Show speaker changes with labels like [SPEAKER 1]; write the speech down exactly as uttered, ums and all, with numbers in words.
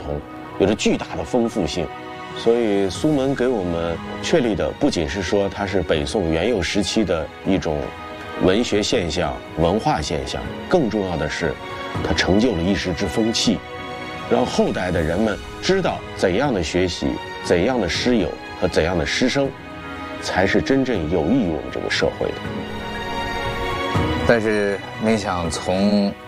[SPEAKER 1] 同，有着巨大的丰富性。所以苏门给我们确立的不仅是说它是北宋元佑时期的一种文学现象、文化现象，更重要的是，它成就了一时之风气，让后代的人们知道怎样的学习、怎样的师友和怎样的师生，才是真正有益于我们这个社会的。
[SPEAKER 2] 但是您想从